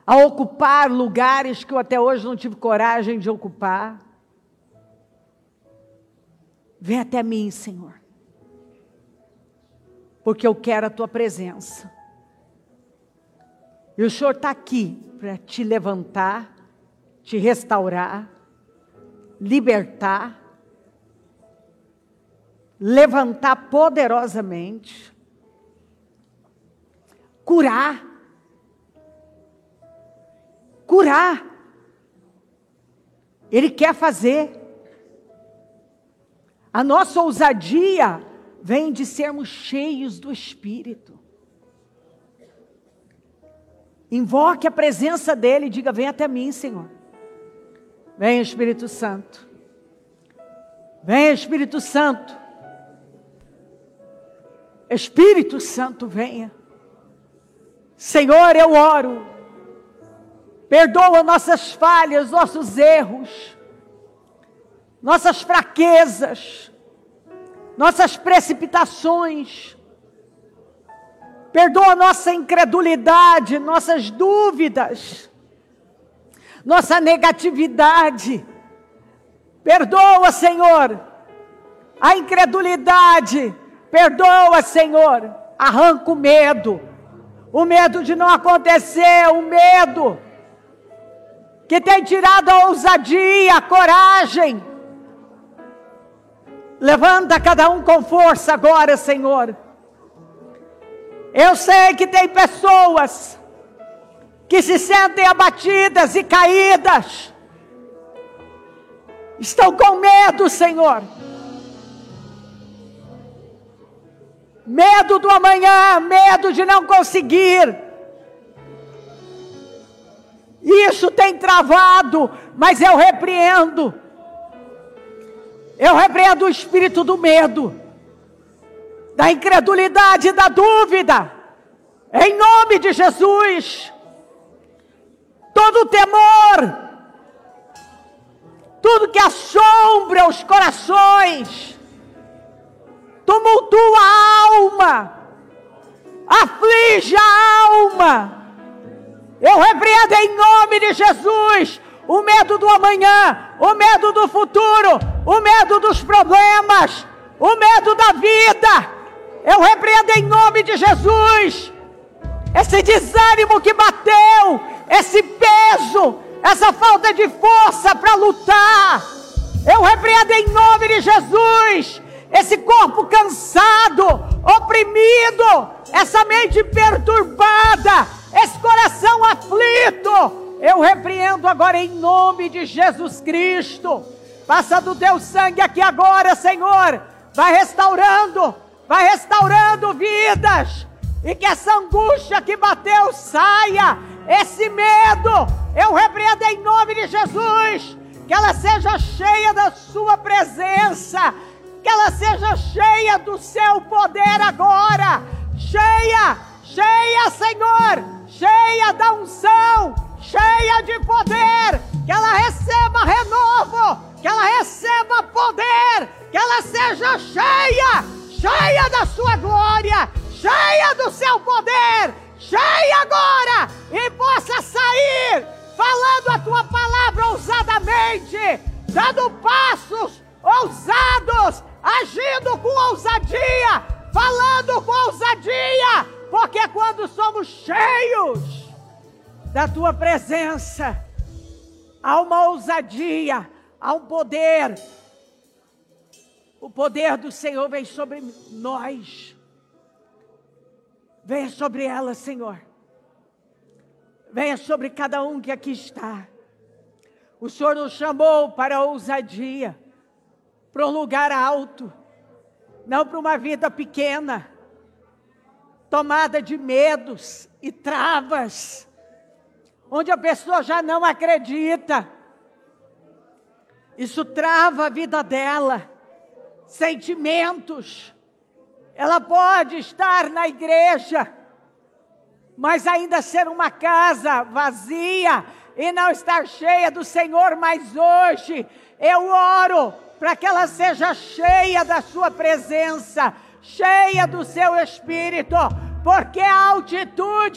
a ocupar lugares que eu até hoje não tive coragem de ocupar. Vem até mim, Senhor, porque eu quero a tua presença. E o Senhor está aqui para te levantar, te restaurar, libertar, levantar poderosamente, curar. Curar. Ele quer fazer. A nossa ousadia vem de sermos cheios do Espírito. Invoque a presença dEle e diga: vem até mim, Senhor. Vem, Espírito Santo. Vem, Espírito Santo. Espírito Santo, venha. Senhor, eu oro. Perdoa nossas falhas, nossos erros, nossas fraquezas, nossas precipitações. Perdoa nossa incredulidade, nossas dúvidas, nossa negatividade. Perdoa, Senhor, a incredulidade. Perdoa, Senhor, arranca o medo de não acontecer, o medo que tem tirado a ousadia, a coragem. Levanta cada um com força agora, Senhor. Eu sei que tem pessoas que se sentem abatidas e caídas. Estão com medo, Senhor. Medo do amanhã, medo de não conseguir. Isso tem travado, mas eu repreendo. Eu repreendo o espírito do medo, da incredulidade, da dúvida. Em nome de Jesus. Todo temor, tudo que assombra os corações, tumultua a alma, aflige a alma. Eu repreendo em nome de Jesus o medo do amanhã, o medo do futuro, o medo dos problemas, o medo da vida. Eu repreendo em nome de Jesus esse desânimo que bateu, esse peso, essa falta de força para lutar. Eu repreendo em nome de Jesus esse corpo cansado, oprimido, essa mente perturbada, esse coração aflito. Eu repreendo agora em nome de Jesus Cristo. Passa do teu sangue aqui agora, Senhor. Vai restaurando vidas. E que essa angústia que bateu saia. Esse medo, eu repreendo em nome de Jesus. Que ela seja cheia da sua presença. Que ela seja cheia do seu poder agora. Cheia, Senhor. Cheia da unção. Cheia de poder. Que ela receba renovo. Que ela receba poder. Que ela seja cheia da sua glória. Cheia do seu poder. Cheia agora. E possa sair falando a tua palavra ousadamente. Dando passos ousados. Agindo com ousadia. Falando com ousadia. Porque quando somos cheios da tua presença, há uma ousadia, há um poder. O poder do Senhor vem sobre nós. Venha sobre ela, Senhor. Venha sobre cada um que aqui está. O Senhor nos chamou para a ousadia, para um lugar alto, não para uma vida pequena, tomada de medos e travas, onde a pessoa já não acredita. Isso trava a vida dela. Sentimentos. Ela pode estar na igreja, mas ainda ser uma casa vazia e não estar cheia do Senhor. Mas hoje eu oro para que ela seja cheia da sua presença, cheia do seu Espírito, porque a altitude